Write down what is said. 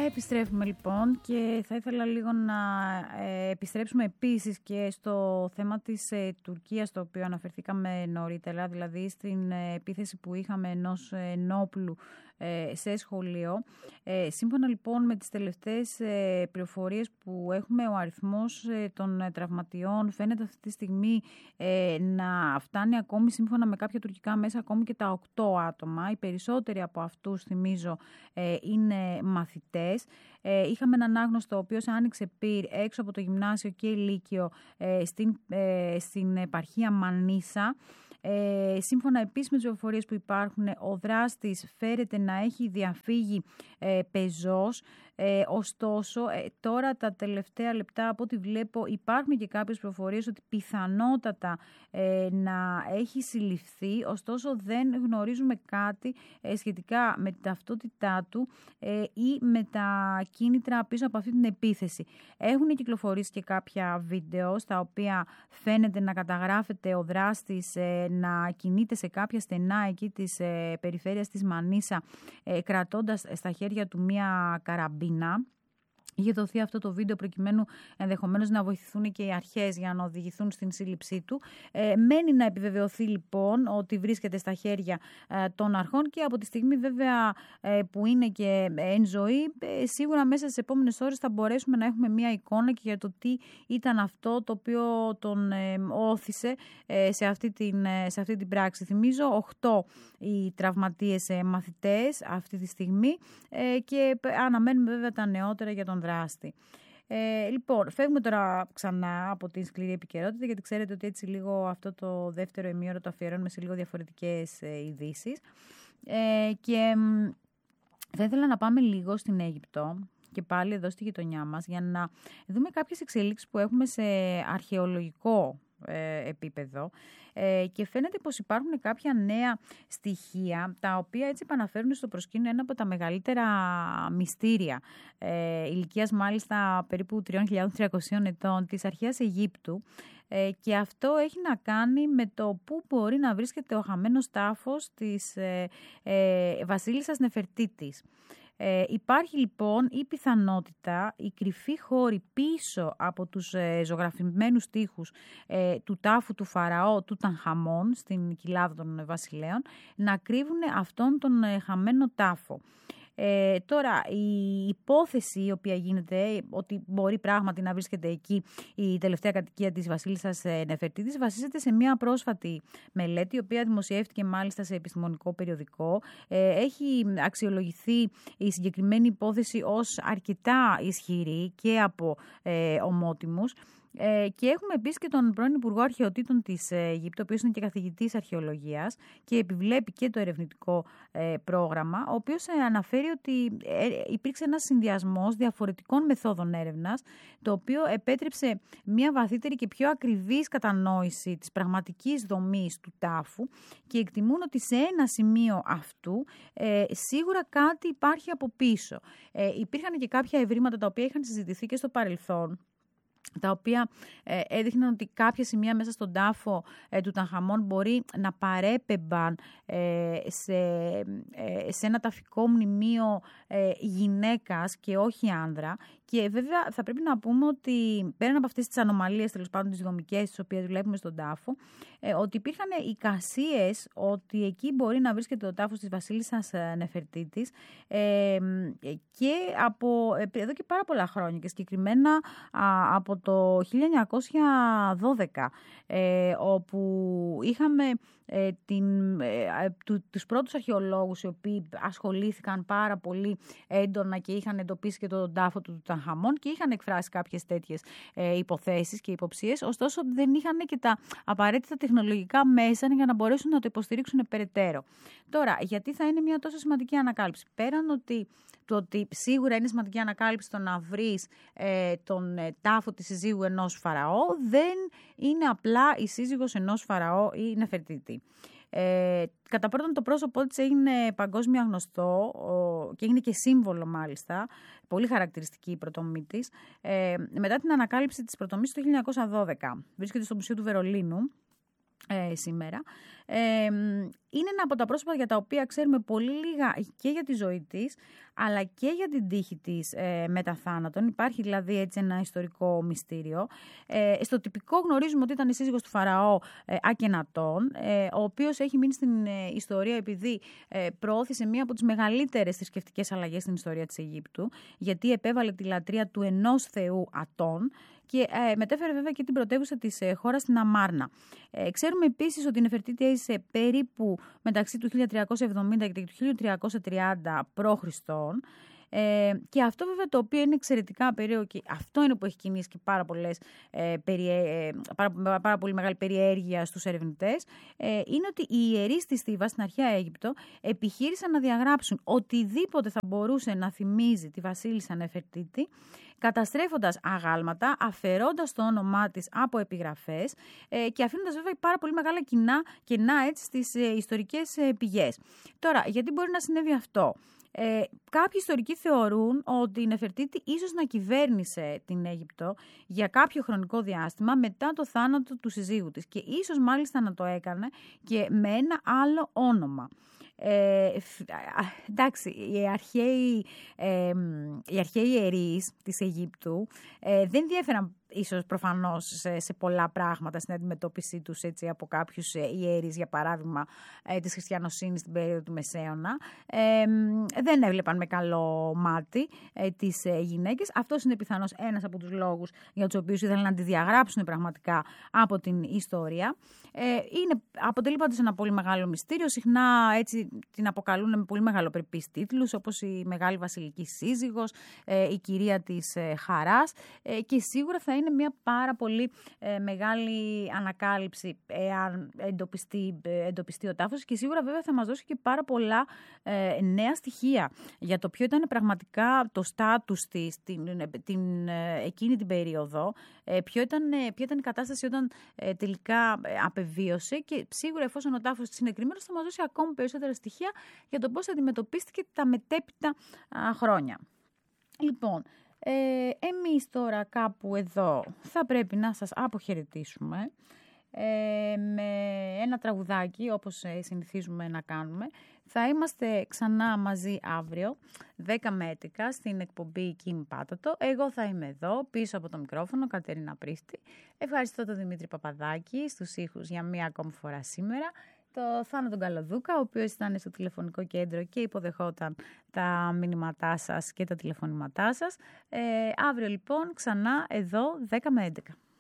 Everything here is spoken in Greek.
Επιστρέφουμε λοιπόν και θα ήθελα λίγο να επιστρέψουμε επίσης και στο θέμα της Τουρκίας, το οποίο αναφερθήκαμε νωρίτερα, δηλαδή στην επίθεση που είχαμε ενός ενόπλου σε σχολείο. Σύμφωνα λοιπόν με τις τελευταίες πληροφορίες που έχουμε, ο αριθμός των τραυματιών φαίνεται αυτή τη στιγμή να φτάνει ακόμη, σύμφωνα με κάποια τουρκικά μέσα, ακόμη και τα 8 άτομα. Οι περισσότεροι από αυτούς, θυμίζω, είναι μαθητές. Είχαμε έναν άγνωστο ο οποίος άνοιξε πυρ έξω από το γυμνάσιο και λύκειο στην επαρχία Μανίσα. Σύμφωνα επίσης με τις πληροφορίες που υπάρχουν, ο δράστης φέρεται να έχει διαφύγει πεζός. Ωστόσο, τώρα τα τελευταία λεπτά, από ό,τι βλέπω, υπάρχουν και κάποιες πληροφορίες ότι πιθανότατα να έχει συλληφθεί. Ωστόσο, δεν γνωρίζουμε κάτι σχετικά με την ταυτότητά του ή με τα κίνητρα πίσω από αυτή την επίθεση. Έχουν κυκλοφορήσει και κάποια βίντεο στα οποία φαίνεται να καταγράφεται ο δράστης να κινείται σε κάποια στενά εκεί της περιφέρειας της Μανίσα, κρατώντας στα χέρια του μία καραμπίνα. Είχε δοθεί αυτό το βίντεο προκειμένου ενδεχομένως να βοηθηθούν και οι αρχές για να οδηγηθούν στην σύλληψή του. Μένει να επιβεβαιωθεί λοιπόν ότι βρίσκεται στα χέρια των αρχών και από τη στιγμή βέβαια που είναι και εν ζωή, σίγουρα μέσα στις επόμενες ώρες θα μπορέσουμε να έχουμε μια εικόνα και για το τι ήταν αυτό το οποίο τον όθησε σε αυτή την πράξη. Θυμίζω 8 οι τραυματίες μαθητές αυτή τη στιγμή και αναμένουμε βέβαια τα νεότερα για τον δράστη. Λοιπόν, φεύγουμε τώρα ξανά από την σκληρή επικαιρότητα, γιατί ξέρετε ότι έτσι λίγο αυτό το δεύτερο ημίωρο το αφιερώνουμε σε λίγο διαφορετικές ειδήσεις. Και θα ήθελα να πάμε λίγο στην Αίγυπτο και πάλι εδώ στη γειτονιά μας για να δούμε κάποιες εξελίξεις που έχουμε σε αρχαιολογικό επίπεδο και φαίνεται πως υπάρχουν κάποια νέα στοιχεία τα οποία έτσι επαναφέρουν στο προσκήνιο ένα από τα μεγαλύτερα μυστήρια ηλικίας μάλιστα περίπου 3.300 ετών της αρχαίας Αιγύπτου, και αυτό έχει να κάνει με το πού μπορεί να βρίσκεται ο χαμένος τάφος της βασίλισσας Νεφερτίτης. Υπάρχει λοιπόν η πιθανότητα οι κρυφοί χώροι πίσω από τους ζωγραφημένους τοίχους του τάφου του Φαραώ Τουτανχαμών στην κοιλάδα των βασιλέων να κρύβουν αυτόν τον χαμένο τάφο. Τώρα η υπόθεση η οποία γίνεται ότι μπορεί πράγματι να βρίσκεται εκεί η τελευταία κατοικία της βασίλισσας Νεφερτίτης βασίζεται σε μια πρόσφατη μελέτη η οποία δημοσιεύτηκε μάλιστα σε επιστημονικό περιοδικό. Έχει αξιολογηθεί η συγκεκριμένη υπόθεση ως αρκετά ισχυρή και από ομότιμους. Και έχουμε επίσης και τον πρώην Υπουργό Αρχαιοτήτων της Αιγύπτου, ο οποίος είναι και καθηγητής αρχαιολογίας και επιβλέπει και το ερευνητικό πρόγραμμα, ο οποίος αναφέρει ότι υπήρξε ένας συνδυασμός διαφορετικών μεθόδων έρευνας, το οποίο επέτρεψε μια βαθύτερη και πιο ακριβής κατανόηση της πραγματικής δομής του τάφου και εκτιμούν ότι σε ένα σημείο αυτού σίγουρα κάτι υπάρχει από πίσω. Υπήρχαν και κάποια ευρήματα τα οποία είχαν συζητηθεί και στο παρελθόν, τα οποία έδειχναν ότι κάποια σημεία μέσα στον τάφο του Τουτανχαμών μπορεί να παρέπεμπαν σε ένα ταφικό μνημείο γυναίκας και όχι άνδρα. Και βέβαια θα πρέπει να πούμε ότι πέραν από αυτές τις ανομαλίες, τέλος πάντων τις δομικές, τις οποίες βλέπουμε στον τάφο, ότι υπήρχαν εικασίες ότι εκεί μπορεί να βρίσκεται ο τάφος της βασίλισσας Νεφερτίτης και από εδώ και πάρα πολλά χρόνια και συγκεκριμένα από το 1912, όπου είχαμε τους πρώτους αρχαιολόγους οι οποίοι ασχολήθηκαν πάρα πολύ έντονα και είχαν εντοπίσει και τον τάφο του Τουτανχαμών και είχαν εκφράσει κάποιες τέτοιες υποθέσεις και υποψίες, ωστόσο δεν είχαν και τα απαραίτητα τεχνολογικά μέσα για να μπορέσουν να το υποστηρίξουν περαιτέρω. Τώρα, γιατί θα είναι μια τόσο σημαντική ανακάλυψη? Πέραν ότι σίγουρα είναι σημαντική ανακάλυψη το να βρεις τον τάφο της συζύγου ενός Φαραώ, δεν είναι απλά η σύζυγος ενός Φαραώ ή η Νεφερτίτη. Κατά πρώτον, το πρόσωπό της έγινε παγκόσμια γνωστό και έγινε και σύμβολο μάλιστα, πολύ χαρακτηριστική η πρωτομή της. Μετά την ανακάλυψη της πρωτομής το 1912, βρίσκεται στο Μουσείο του Βερολίνου σήμερα. Είναι ένα από τα πρόσωπα για τα οποία ξέρουμε πολύ λίγα και για τη ζωή της, αλλά και για την τύχη της μετά θάνατον. Υπάρχει δηλαδή έτσι ένα ιστορικό μυστήριο. Στο τυπικό γνωρίζουμε ότι ήταν η σύζυγος του Φαραώ Ακενατών, ο οποίος έχει μείνει στην ιστορία επειδή προώθησε μία από τις μεγαλύτερες θρησκευτικές αλλαγές στην ιστορία της Αιγύπτου, γιατί επέβαλε τη λατρεία του ενός θεού Ατών και μετέφερε βέβαια και την πρωτεύουσα της χώρας στην Αμάρνα. Ξέρουμε επίσης ότι η Νεφερτίτη έζησε περίπου μεταξύ του 1370 και του 1330 π.Χ. Και αυτό βέβαια το οποίο είναι εξαιρετικά περίεργο και αυτό είναι που έχει κινήσει και πάρα πολύ μεγάλη περιέργεια στους ερευνητές, είναι ότι οι ιερείς της Θήβας στην αρχαία Αίγυπτο επιχείρησαν να διαγράψουν οτιδήποτε θα μπορούσε να θυμίζει τη βασίλισσα Νεφερτίτη, καταστρέφοντας αγάλματα, αφαιρώντας το όνομά της από επιγραφές και αφήνοντας βέβαια πάρα πολύ μεγάλα κενά έτσι στις ιστορικές πηγές. Τώρα, γιατί μπορεί να συνέβη αυτό? Κάποιοι ιστορικοί θεωρούν ότι η Νεφερτίτη ίσως να κυβέρνησε την Αίγυπτο για κάποιο χρονικό διάστημα μετά το θάνατο του συζύγου της και ίσως μάλιστα να το έκανε και με ένα άλλο όνομα. Εντάξει, οι αρχαίοι ιερείς της Αιγύπτου δεν διέφεραν ίσως προφανώς σε πολλά πράγματα στην αντιμετώπιση τους έτσι, από κάποιους ιερείς, για παράδειγμα της χριστιανοσύνης στην περίοδο του Μεσαίωνα. Δεν έβλεπαν με καλό μάτι τις γυναίκες. Αυτός είναι πιθανώς ένας από τους λόγους για τους οποίους ήθελαν να τη διαγράψουν πραγματικά από την ιστορία. Αποτελεί πάντως ένα πολύ μεγάλο μυστήριο. Συχνά έτσι την αποκαλούν με πολύ μεγαλοπρεπείς τίτλους, όπως η Μεγάλη Βασιλική Σύζυγος, η Κυρία της Χαράς, και σίγουρα θα είναι μια πάρα πολύ μεγάλη ανακάλυψη εάν εντοπιστεί ο τάφος, και σίγουρα βέβαια θα μας δώσει και πάρα πολλά νέα στοιχεία για το ποιο ήταν πραγματικά το στάτους της εκείνη την περίοδο, ποια ήταν η κατάσταση όταν τελικά απεβίωσε, και σίγουρα εφόσον ο τάφος της είναι κρυμμένος θα μας δώσει ακόμη περισσότερα στοιχεία για το πώς αντιμετωπίστηκε τα μετέπειτα χρόνια. Λοιπόν, εμείς τώρα κάπου εδώ θα πρέπει να σας αποχαιρετήσουμε με ένα τραγουδάκι, όπως συνηθίζουμε να κάνουμε. Θα είμαστε ξανά μαζί αύριο 10 με 11 στην εκπομπή Kim Πάτατο. Εγώ θα είμαι εδώ πίσω από το μικρόφωνο, Κατερίνα Πρίστη. Ευχαριστώ τον Δημήτρη Παπαδάκη στους ήχους για μία ακόμη φορά σήμερα. Το Θάνο τον Καλοδούκα, ο οποίος ήταν στο τηλεφωνικό κέντρο και υποδεχόταν τα μηνύματά σας και τα τηλεφωνήματά σας. Αύριο λοιπόν ξανά εδώ 10 με 11.